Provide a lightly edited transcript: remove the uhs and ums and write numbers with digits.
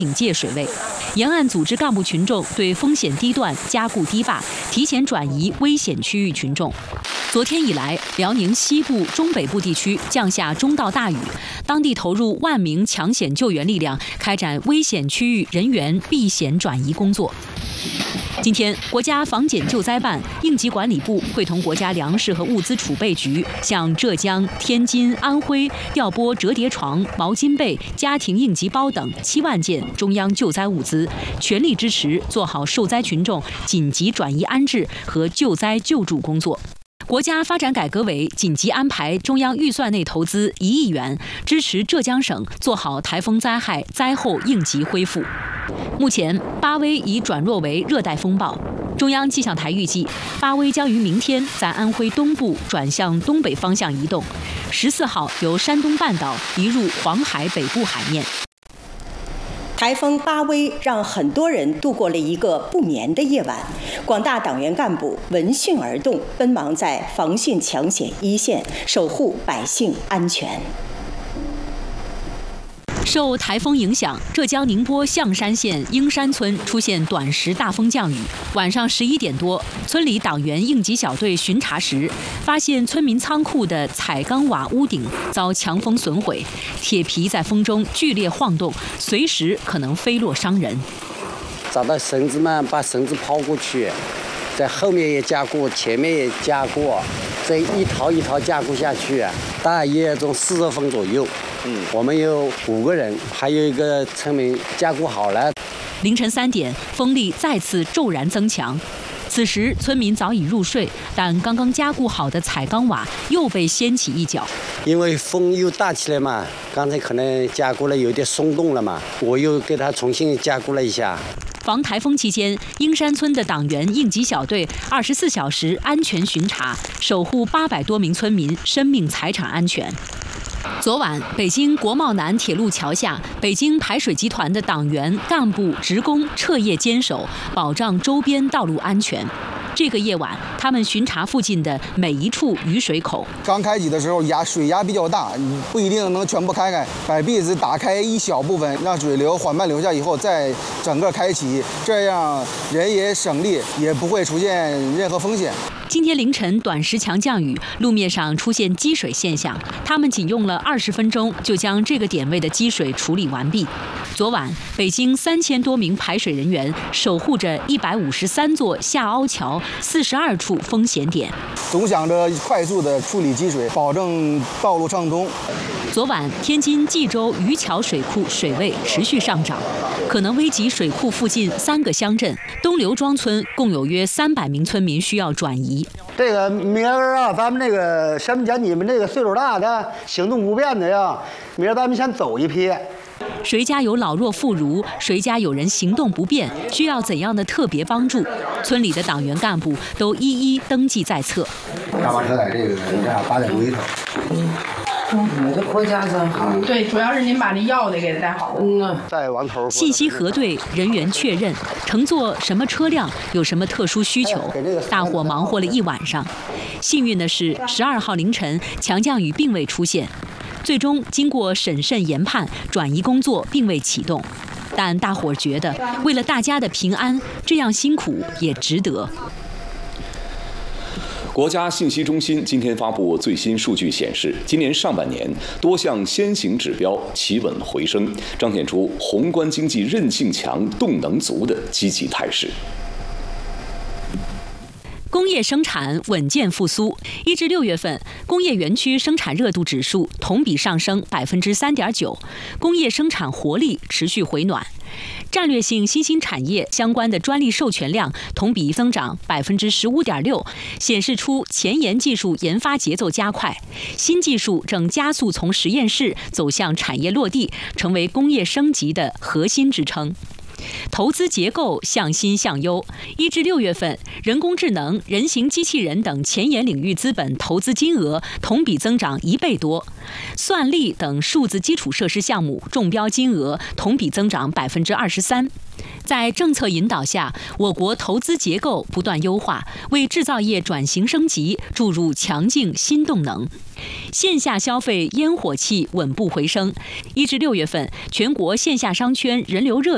警戒水位。沿岸组织干部群众对风险地段加固堤坝，提前转移危险区域群众。昨天以来，辽宁西部、中北部地区降下中到大雨，当地投入万名抢险救援力量，开展危险区域人员避险转移工作。今天，国家防检救灾办、应急管理部会同国家粮食和物资储备局，向浙江、天津、安徽调拨折叠床、毛巾被、家庭应急包等7万件中央救灾物资，全力支持做好受灾群众紧急转移安置和救灾救助工作。国家发展改革委紧急安排中央预算内投资1亿元，支持浙江省做好台风灾害灾后应急恢复。目前，巴威已转弱为热带风暴。中央气象台预计，巴威将于明天在安徽东部转向东北方向移动，14号由山东半岛移入黄海北部海面。 台风巴威让很多人度过了一个不眠的夜晚，广大党员干部闻讯而动，奔忙在防汛抢险一线，守护百姓安全。 受台风影响，浙江宁波象山县英山村出现短时大风降雨。晚上11点多，村里党员应急小队巡查时，发现村民仓库的彩钢瓦屋顶遭强风损毁，铁皮在风中剧烈晃动，随时可能飞落伤人。 找到绳子嘛，把绳子抛过去，在后面也加固，前面也加固，这一套一套加固下去，大约从40分左右。我们有5个人，还有一个村民加固好了。 凌晨3点，风力再次骤然增强。此时村民早已入睡，但刚刚加固好的彩钢瓦又被掀起一角。 因为风又大起来嘛，刚才可能加固了有点松动了嘛，我又给它重新加固了一下。 防台风期间，英山村的党员应急小队24小时安全巡查，守护800多名村民生命财产安全。昨晚，北京国贸南铁路桥下，北京排水集团的党员、干部、职工彻夜坚守，保障周边道路安全。这个夜晚，他们巡查附近的每一处雨水口。 刚开启的时候，水压比较大，不一定能全部开开，把壁子打开一小部分，让水流缓慢流下以后，再整个开启，这样人也省力，也不会出现任何风险。 今天凌晨短时强降雨，路面上出现积水现象，他们仅用了20分钟就将这个点位的积水处理完毕。昨晚，北京3000多名排水人员守护着153座下凹桥，42处风险点， 总想着快速的处理积水，保证道路畅通。 昨晚，天津蓟州渔桥水库水位持续上涨，可能危及水库附近3个乡镇。东刘庄村共有约300名村民需要转移。 这个明儿啊，咱们这个什么讲你们这个岁数大的、行动不便的呀，明儿咱们先走一批。 谁家有老弱妇孺，谁家有人行动不便，需要怎样的特别帮助？村里的党员干部都一一登记在册。 大巴车在这个8点多一头。 你这国家真好。 对，主要是您把这药得给他带好。 再往头。 信息核对，人员确认，乘坐什么车辆，有什么特殊需求，大伙忙活了一晚上。幸运的是，12号凌晨强降雨并未出现。最终经过审慎研判，转移工作并未启动，但大伙儿觉得为了大家的平安，这样辛苦也值得。 国家信息中心今天发布最新数据显示，今年上半年多项先行指标企稳回升，彰显出宏观经济韧性强、动能足的积极态势。 工业生产稳健复苏。1至6月份，工业园区生产热度指数同比上升3.9%，工业生产活力持续回暖。战略性新兴产业相关的专利授权量同比增长15.6%，显示出前沿技术研发节奏加快，新技术正加速从实验室走向产业落地，成为工业升级的核心支撑。投资结构向新向优。1至6月份，人工智能、人形机器人等前沿领域资本投资金额同比增长1倍多，算力等数字基础设施项目中标金额同比增长23%。在政策引导下，我国投资结构不断优化，为制造业转型升级注入强劲新动能。线下消费烟火气稳步回升。1至6月份，全国线下商圈人流热